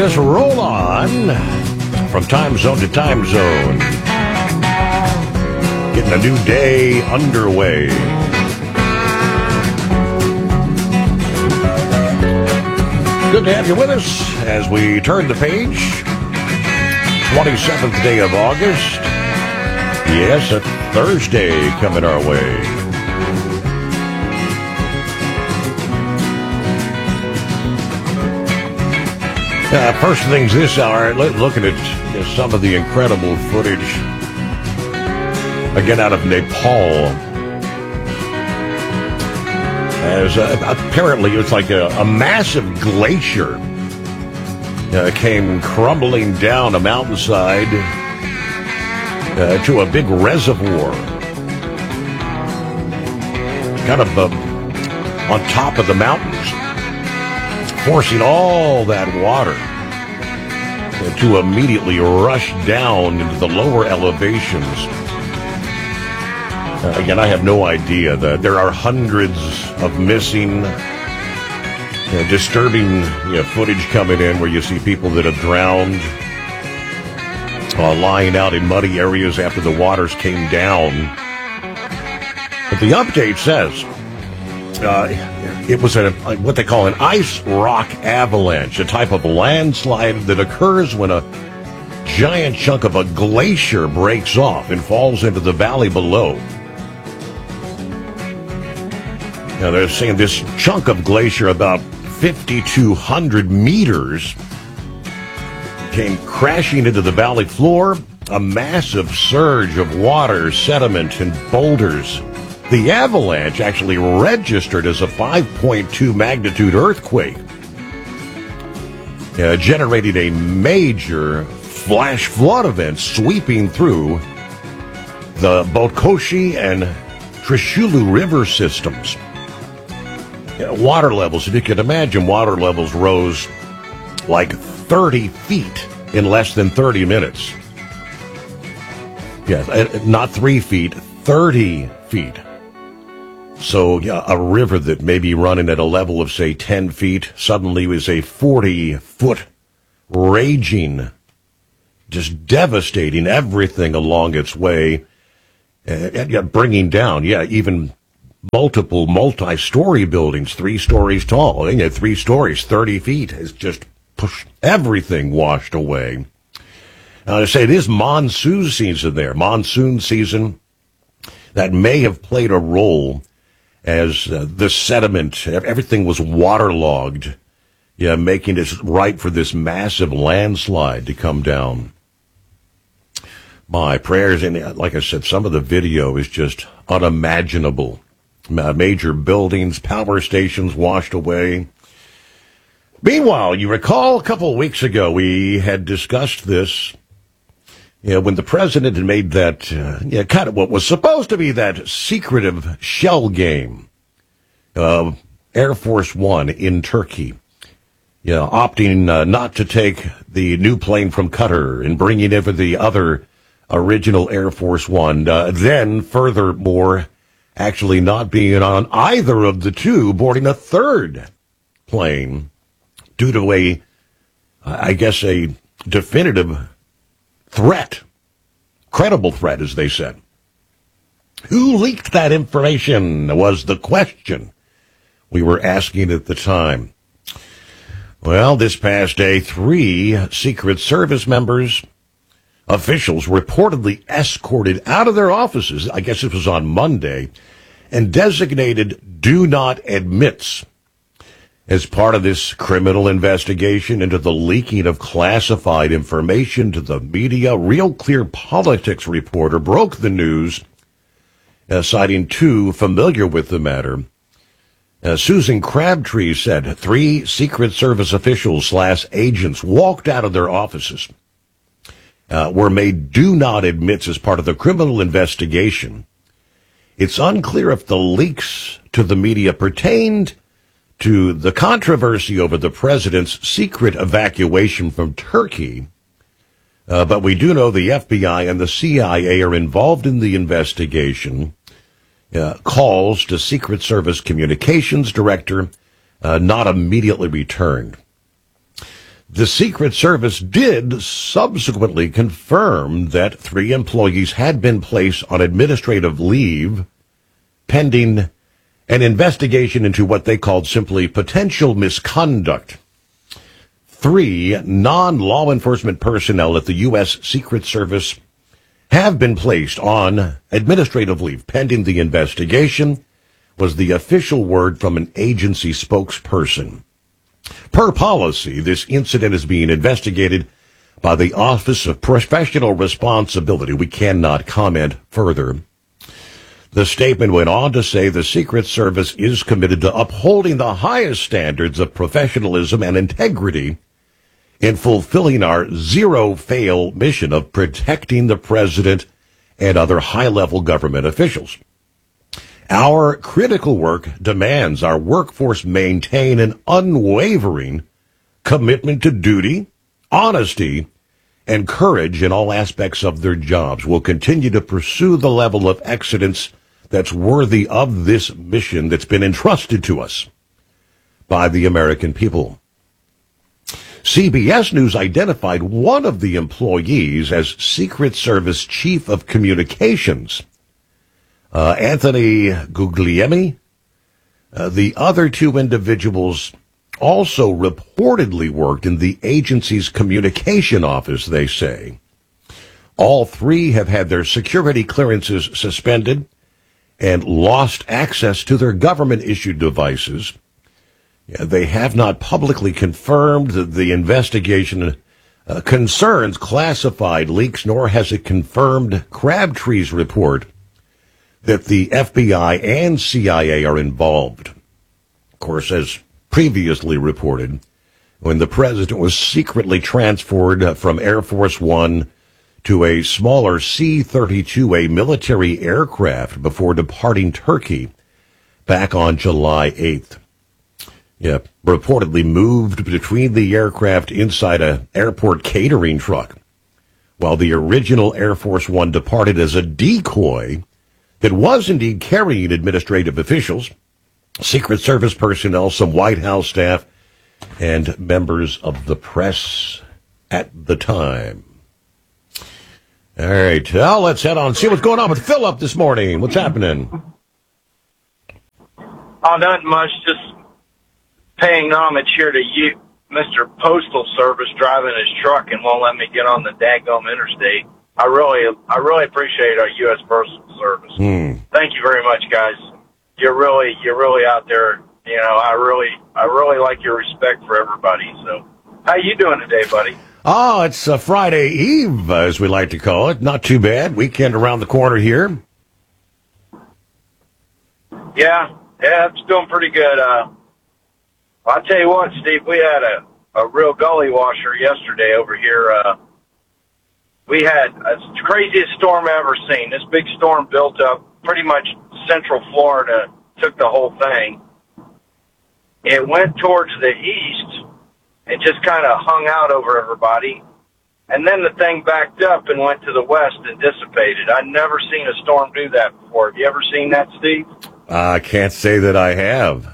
just roll on from time zone to time zone. Getting a new day underway. Good to have you with us as we turn the page. 27th day of August. Yes, a Thursday coming our way. First things this hour, looking at some of the incredible footage, again, out of Nepal. As apparently it's like a massive glacier came crumbling down a mountainside to a big reservoir. Kind of on top of the mountains, forcing all that water to immediately rush down into the lower elevations. Again, I have no idea that there are hundreds of missing, disturbing footage coming in where you see people that have drowned, lying out in muddy areas after the waters came down. But the update says it was what they call an ice rock avalanche, a type of landslide that occurs when a giant chunk of a glacier breaks off and falls into the valley below. Now they're saying this chunk of glacier, about 5,200 meters, came crashing into the valley floor. A massive surge of water, sediment, and boulders. The avalanche actually registered as a 5.2 magnitude earthquake, generating a major flash flood event sweeping through the Botkoshi and Trishulu river systems. Water levels, if you can imagine, water levels rose like 30 feet in less than 30 minutes. Yeah, not 3 feet, 30 feet. So a river that may be running at a level of, say, 10 feet suddenly was a 40-foot raging, just devastating everything along its way, and bringing down, even multiple multi-story buildings, 3 stories tall. 3 stories, 30 feet, is just pushed, everything washed away. I say it is monsoon season there. Monsoon season that may have played a role as the sediment, everything was waterlogged, making it ripe for this massive landslide to come down. My prayers, and like I said, some of the video is just unimaginable. Major buildings, power stations washed away. Meanwhile, you recall a couple of weeks ago we had discussed this, when the president had made that, kind of what was supposed to be that secretive shell game, Air Force One in Turkey, opting not to take the new plane from Qatar and bringing in the other original Air Force One, then furthermore, actually not being on either of the two, boarding a third plane due to a definitive threat, credible threat, as they said. Who leaked that information was the question we were asking at the time. Well, this past day, 3 Secret Service members, officials, reportedly escorted out of their offices, I guess it was on Monday, and designated do not admits as part of this criminal investigation into the leaking of classified information to the media. Real Clear Politics reporter broke the news, citing 2 familiar with the matter. Susan Crabtree said 3 Secret Service officials / agents walked out of their offices, were made do not admits as part of the criminal investigation. It's unclear if the leaks to the media pertained to the controversy over the president's secret evacuation from Turkey, but we do know the FBI and the CIA are involved in the investigation. Calls to Secret Service Communications Director not immediately returned. The Secret Service did subsequently confirm that 3 employees had been placed on administrative leave pending an investigation into what they called simply potential misconduct. 3 non-law enforcement personnel at the U.S. Secret Service have been placed on administrative leave pending the investigation, was the official word from an agency spokesperson. Per policy, this incident is being investigated by the Office of Professional Responsibility. We cannot comment further. The statement went on to say the Secret Service is committed to upholding the highest standards of professionalism and integrity in fulfilling our zero-fail mission of protecting the president and other high-level government officials. Our critical work demands our workforce maintain an unwavering commitment to duty, honesty, and courage in all aspects of their jobs. We'll continue to pursue the level of excellence that's worthy of this mission that's been entrusted to us by the American people. CBS News identified one of the employees as Secret Service Chief of Communications, Anthony Guglielmi. The other 2 individuals also reportedly worked in the agency's communication office, they say. All 3 have had their security clearances suspended and lost access to their government-issued devices. They have not publicly confirmed that the investigation concerns classified leaks, nor has it confirmed Crabtree's report that the FBI and CIA are involved. Of course, as previously reported, when the president was secretly transferred from Air Force One to a smaller C-32, a military aircraft, before departing Turkey back on July 8th. Reportedly moved between the aircraft inside an airport catering truck, while the original Air Force One departed as a decoy that was indeed carrying administrative officials, Secret Service personnel, some White House staff, and members of the press at the time. All right, well, let's head on and see what's going on with Philip this morning. What's happening? Oh, not much, just paying homage here to you, Mr. Postal Service, driving his truck and won't let me get on the daggum interstate. I really appreciate our U.S. Postal Service. Thank you very much, guys. You're really out there. You know, I really like your respect for everybody. So, how you doing today, buddy? Oh, it's Friday Eve, as we like to call it. Not too bad. Weekend around the corner here. Yeah, it's doing pretty good. I'll tell you what, Steve, we had a real gully washer yesterday over here. We had the craziest storm I've ever seen. This big storm built up pretty much central Florida, took the whole thing. It went towards the east and just kind of hung out over everybody. And then the thing backed up and went to the west and dissipated. I've never seen a storm do that before. Have you ever seen that, Steve? I can't say that I have.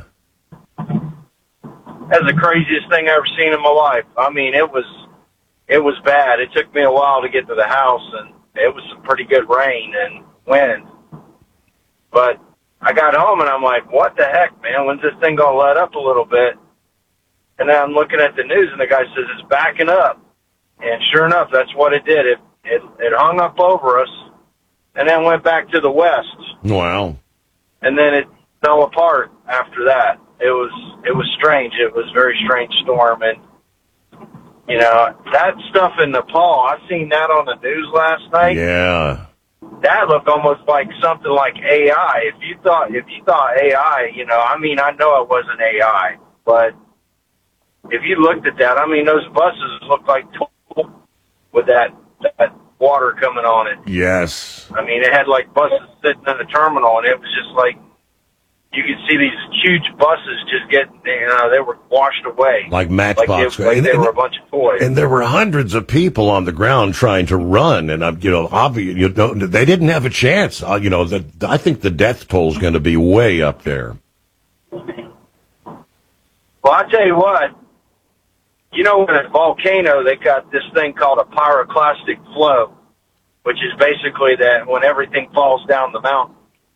That's the craziest thing I've ever seen in my life. I mean, it was bad. It took me a while to get to the house, and it was some pretty good rain and wind. But I got home, and I'm like, what the heck, man? When's this thing going to let up a little bit? And then I'm looking at the news, and the guy says it's backing up. And sure enough, that's what it did. It hung up over us and then went back to the west. Wow. And then it fell apart after that. It was strange. It was a very strange storm. And, you know, that stuff in Nepal, I seen that on the news last night. Yeah. That looked almost like something like AI. If you thought AI, you know, I mean, I know it wasn't AI, but if you looked at that, I mean, those buses looked like with that water coming on it. Yes. I mean, it had like buses sitting in the terminal, and it was just like you could see these huge buses just getting, you know, they were washed away. Like Matchbox. Like they were a bunch of toys. And there were hundreds of people on the ground trying to run, and, you know, they didn't have a chance. You know, I think the death toll is going to be way up there. Well, I'll tell you what. you know, in a volcano, they got this thing called a pyroclastic flow, which is basically that when everything falls down the mountain.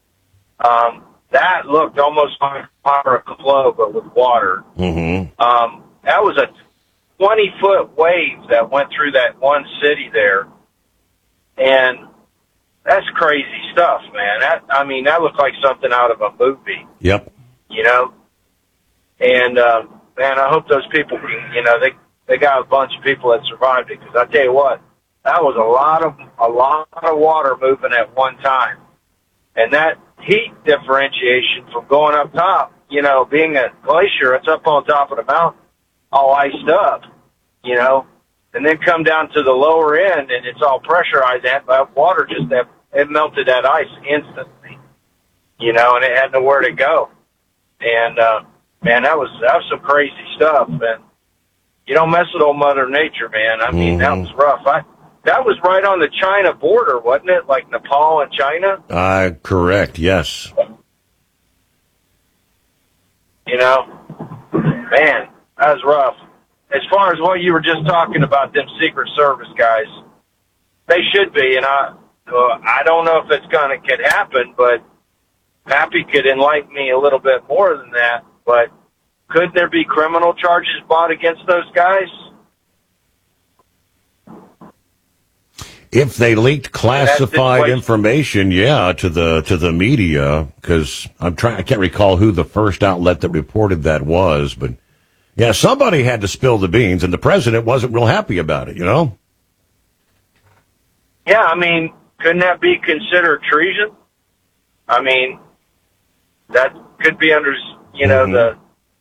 That looked almost like pyroclastic flow, but with water. Mm-hmm. That was a 20-foot wave that went through that one city there. And that's crazy stuff, man. That looked like something out of a movie. Yep. You know? And, man, I hope those people can, you know, they got a bunch of people that survived it. Because I tell you what, that was a lot of water moving at one time. And that heat differentiation from going up top, you know, being a glacier, it's up on top of the mountain, all iced up, you know, and then come down to the lower end and it's all pressurized, and that water it melted that ice instantly, you know, and it had nowhere to go. And, man, that was some crazy stuff. And you don't mess with old Mother Nature, man. I mean, That was rough. That was right on the China border, wasn't it? Like Nepal and China? Correct, yes. You know, man, that was rough. As far as what you were just talking about, them Secret Service guys, they should be, and I don't know if could happen, but Pappy could enlighten me a little bit more than that, but couldn't there be criminal charges brought against those guys? If they leaked classified information, to the media, because I can't recall who the first outlet that reported that was, but yeah, somebody had to spill the beans, and the president wasn't real happy about it, you know? Yeah, I mean, couldn't that be considered treason? I mean, that could be under, you know,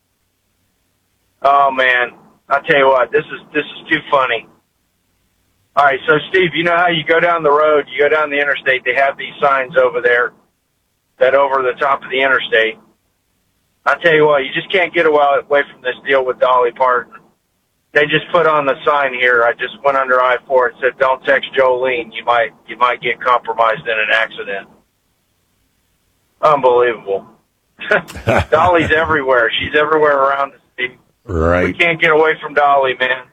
oh man, I tell you what, this is too funny. All right, so Steve, you know how you go down the road, you go down the interstate, they have these signs over there that over the top of the interstate. I tell you what, you just can't get away from this deal with Dolly Parton. They just put on the sign here. I just went under I-4. It said, "Don't text Jolene. You might get compromised in an accident." Unbelievable. Dolly's everywhere. She's everywhere around us, Steve. Right. We can't get away from Dolly, man.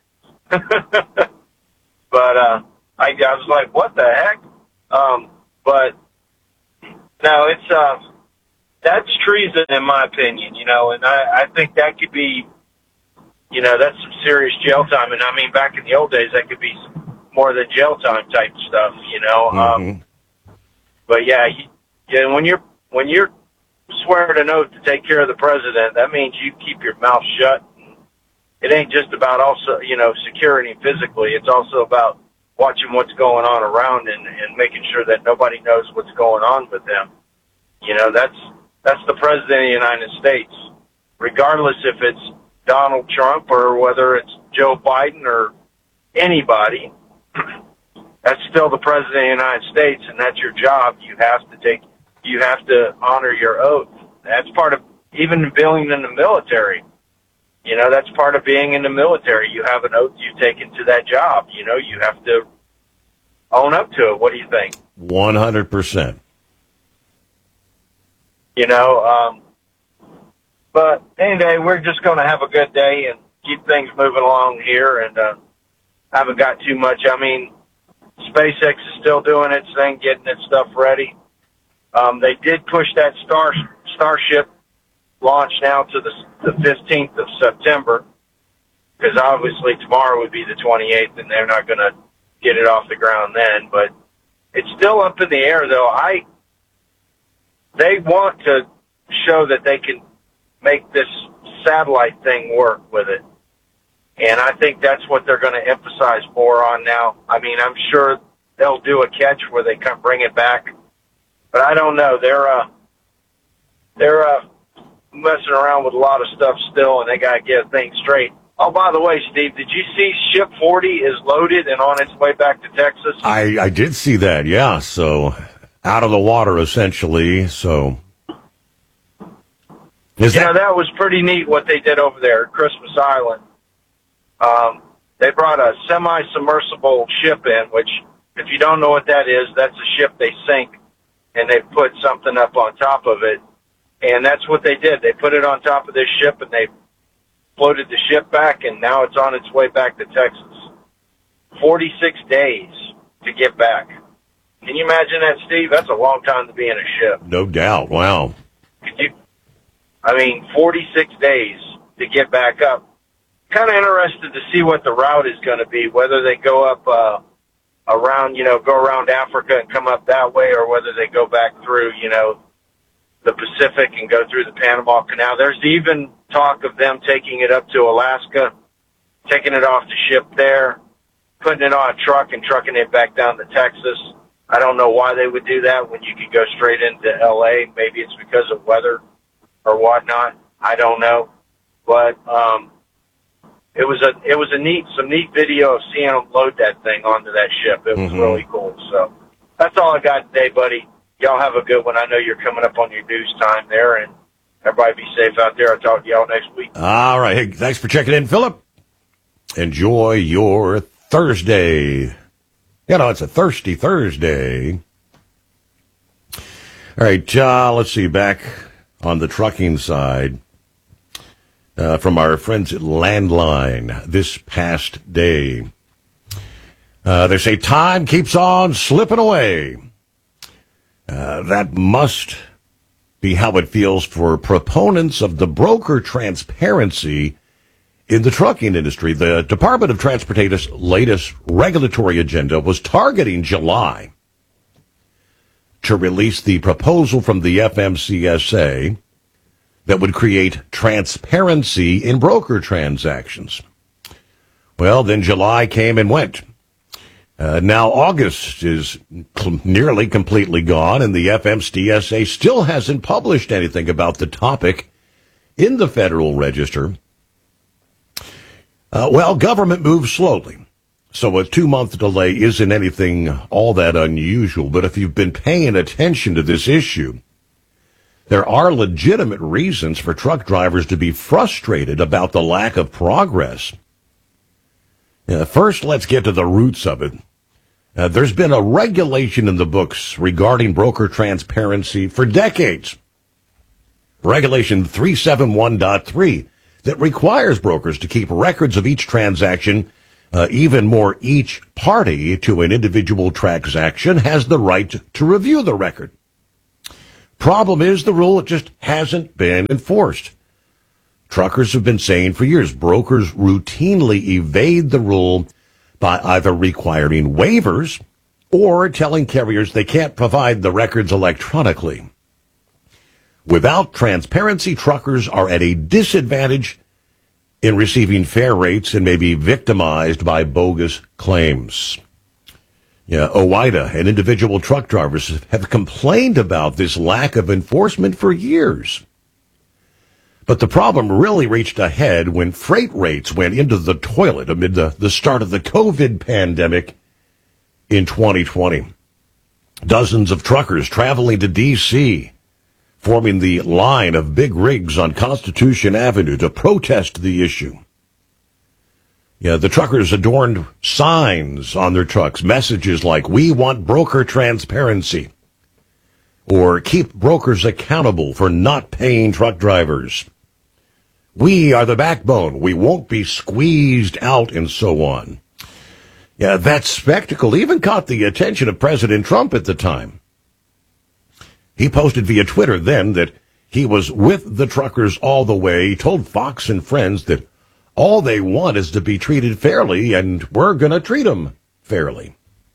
But I was like, what the heck? But no, it's that's treason in my opinion, you know, and I think that could be, you know, that's some serious jail time. And I mean, back in the old days, that could be more than jail time type stuff, you know. But yeah, when you're swearing an oath to take care of the president, that means you keep your mouth shut. It ain't just about also, you know, securing him physically. It's also about watching what's going on around and making sure that nobody knows what's going on with them. You know, that's the president of the United States. Regardless if it's Donald Trump or whether it's Joe Biden or anybody, that's still the president of the United States, and that's your job. You have to honor your oath. That's part of even being in the military. You know, that's part of being in the military. You have an oath you've taken to that job. You know, you have to own up to it. What do you think? 100%. You know, but anyway, we're just going to have a good day and keep things moving along here, and haven't got too much. I mean, SpaceX is still doing its thing, getting its stuff ready. They did push that Starship launch now to the 15th of September, because obviously tomorrow would be the 28th, and they're not going to get it off the ground then. But it's still up in the air, though. They want to show that they can make this satellite thing work with it, and I think that's what they're going to emphasize more on now. I mean, I'm sure they'll do a catch where they come bring it back, but I don't know. They're messing around with a lot of stuff still, and they got to get things straight. Oh, by the way, Steve, did you see Ship 40 is loaded and on its way back to Texas? I did see that, yeah. So out of the water, essentially. So that was pretty neat what they did over there at Christmas Island. They brought a semi-submersible ship in, which, if you don't know what that is, that's a ship they sink, and they put something up on top of it. And that's what they did. They put it on top of this ship, and they floated the ship back, and now it's on its way back to Texas. 46 days to get back. Can you imagine that, Steve? That's a long time to be in a ship. No doubt. Wow. 46 days to get back up. Kind of interested to see what the route is going to be, whether they go up around, go around Africa and come up that way, or whether they go back through, the Pacific and go through the Panama Canal. There's even talk of them taking it up to Alaska, taking it off the ship there, putting it on a truck and trucking it back down to Texas. I don't know why they would do that when you could go straight into L.A. Maybe it's because of weather or whatnot. I don't know. But it was some neat video of seeing them load that thing onto that ship. It was really cool. So that's all I got today, buddy. Y'all have a good one. I know you're coming up on your news time there, and everybody be safe out there. I'll talk to y'all next week. All right. Hey, thanks for checking in, Philip. Enjoy your Thursday. It's a thirsty Thursday. All right, let's see, back on the trucking side, from our friends at Landline this past day. They say time keeps on slipping away. That must be how it feels for proponents of the broker transparency in the trucking industry. The Department of Transportation's latest regulatory agenda was targeting July to release the proposal from the FMCSA that would create transparency in broker transactions. Well, then July came and went. Now August is nearly completely gone, and the FMCSA still hasn't published anything about the topic in the Federal Register. Government moves slowly, so a 2-month delay isn't anything all that unusual. But if you've been paying attention to this issue, there are legitimate reasons for truck drivers to be frustrated about the lack of progress. First, let's get to the roots of it. There's been a regulation in the books regarding broker transparency for decades. Regulation 371.3 that requires brokers to keep records of each transaction. Even more, each party to an individual transaction has the right to review the record. Problem is, the rule just hasn't been enforced. Truckers have been saying for years brokers routinely evade the rule by either requiring waivers or telling carriers they can't provide the records electronically. Without transparency, truckers are at a disadvantage in receiving fair rates and may be victimized by bogus claims. OOIDA and individual truck drivers have complained about this lack of enforcement for years. But the problem really reached a head when freight rates went into the toilet amid the start of the COVID pandemic in 2020. Dozens of truckers traveling to D.C., forming the line of big rigs on Constitution Avenue to protest the issue. The truckers adorned signs on their trucks, messages like, "We want broker transparency," or "Keep brokers accountable for not paying truck drivers." "We are the backbone. We won't be squeezed out," and so on. That spectacle even caught the attention of President Trump at the time. He posted via Twitter then that he was with the truckers all the way. He told Fox and Friends that all they want is to be treated fairly, and we're going to treat them fairly.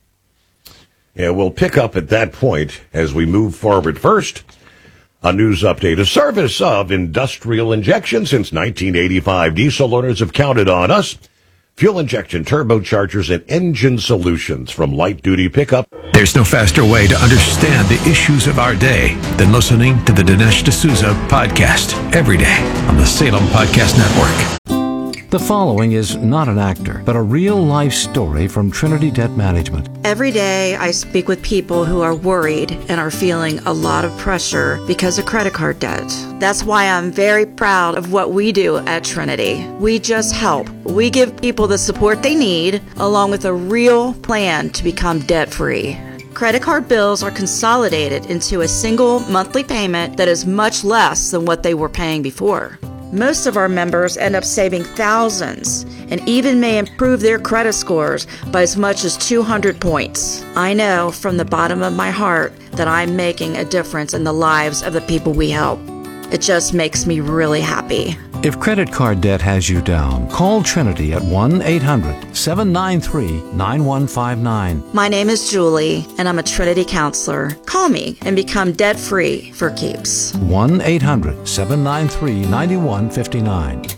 We'll pick up at that point as we move forward. First, a news update. A service of industrial injection since 1985. Diesel owners have counted on us. Fuel injection, turbochargers, and engine solutions from light-duty pickup. There's no faster way to understand the issues of our day than listening to the Dinesh D'Souza podcast every day on the Salem Podcast Network. The following is not an actor, but a real-life story from Trinity Debt Management. Every day I speak with people who are worried and are feeling a lot of pressure because of credit card debt. That's why I'm very proud of what we do at Trinity. We just help. We give people the support they need, along with a real plan to become debt-free. Credit card bills are consolidated into a single monthly payment that is much less than what they were paying before. Most of our members end up saving thousands and even may improve their credit scores by as much as 200 points. I know from the bottom of my heart that I'm making a difference in the lives of the people we help. It just makes me really happy. If credit card debt has you down, call Trinity at 1-800-793-9159. My name is Julie, and I'm a Trinity counselor. Call me and become debt-free for keeps. 1-800-793-9159.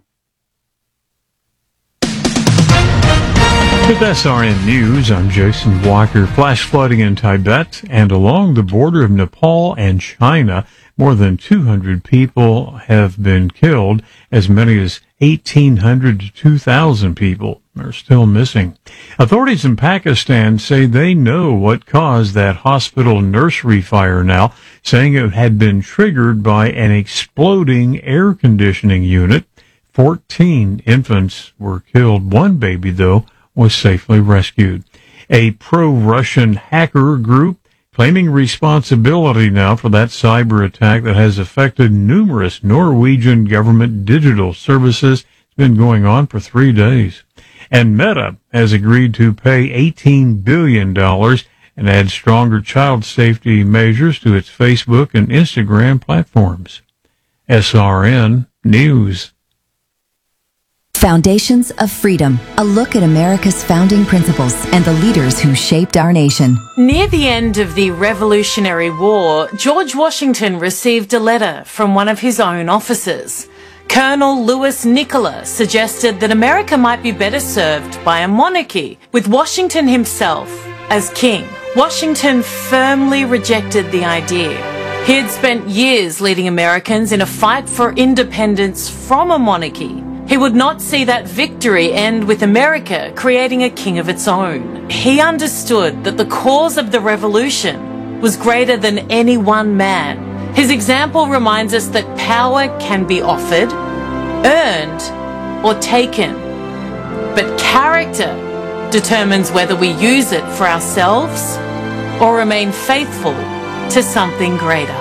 With SRN News, I'm Jason Walker. Flash flooding in Tibet and along the border of Nepal and China. More than 200 people have been killed. As many as 1,800 to 2,000 people are still missing. Authorities in Pakistan say they know what caused that hospital nursery fire now, saying it had been triggered by an exploding air conditioning unit. 14 infants were killed. One baby, though, was safely rescued. A pro-Russian hacker group claiming responsibility now for that cyber attack that has affected numerous Norwegian government digital services. It's been going on for 3 days. And Meta has agreed to pay $18 billion and add stronger child safety measures to its Facebook and Instagram platforms. SRN News. Foundations of Freedom, a look at America's founding principles and the leaders who shaped our nation. Near the end of the Revolutionary War, George Washington received a letter from one of his own officers. Colonel Louis Nicola suggested that America might be better served by a monarchy, with Washington himself as king. Washington firmly rejected the idea. He had spent years leading Americans in a fight for independence from a monarchy. He would not see that victory end with America creating a king of its own. He understood that the cause of the revolution was greater than any one man. His example reminds us that power can be offered, earned, or taken. But character determines whether we use it for ourselves or remain faithful to something greater.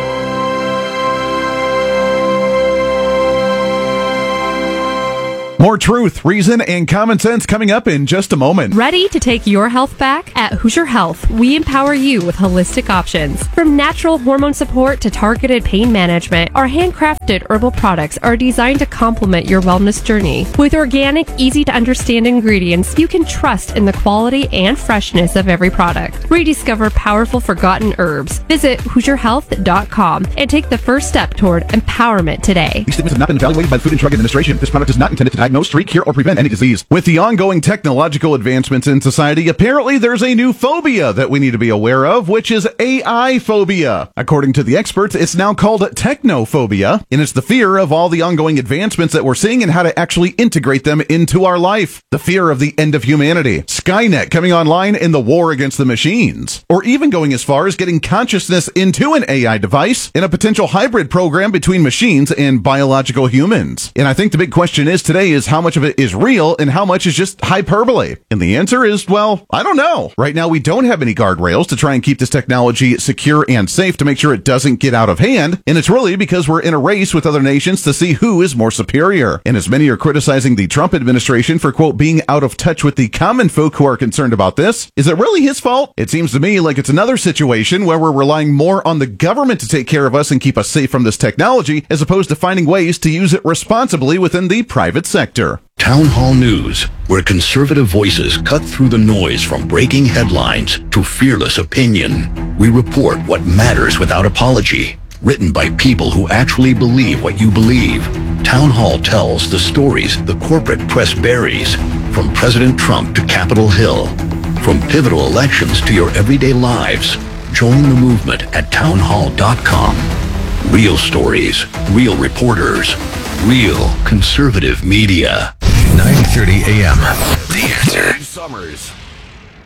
More truth, reason, and common sense coming up in just a moment. Ready to take your health back? At Hoosier Health, we empower you with holistic options. From natural hormone support to targeted pain management, our handcrafted herbal products are designed to complement your wellness journey. With organic, easy-to-understand ingredients, you can trust in the quality and freshness of every product. Rediscover powerful forgotten herbs. Visit HoosierHealth.com and take the first step toward empowerment today. These statements have not been evaluated by the Food and Drug Administration. This product is not intended to diagnose, treat, cure, or prevent any disease. With the ongoing technological advancements in society, apparently there's a new phobia that we need to be aware of, which is AI phobia. According to the experts, it's now called technophobia, and it's the fear of all the ongoing advancements that we're seeing and how to actually integrate them into our life. The fear of the end of humanity, Skynet coming online, in the war against the machines, or even going as far as getting consciousness into an AI device in a potential hybrid program between machines and biological humans. And I think the big question is today is how much of it is real and how much is just hyperbole? And the answer is, well, I don't know. Right now, we don't have any guardrails to try and keep this technology secure and safe to make sure it doesn't get out of hand. And it's really because we're in a race with other nations to see who is more superior. And as many are criticizing the Trump administration for, quote, being out of touch with the common folk who are concerned about this, is it really his fault? It seems to me like it's another situation where we're relying more on the government to take care of us and keep us safe from this technology, as opposed to finding ways to use it responsibly within the private sector. Town Hall News, where conservative voices cut through the noise from breaking headlines to fearless opinion. We report what matters without apology. Written by people who actually believe what you believe. Town Hall tells the stories the corporate press buries, from President Trump to Capitol Hill. From pivotal elections to your everyday lives. Join the movement at townhall.com. Real stories, real reporters, real conservative media. 9:30 a.m. The Answer. Summers.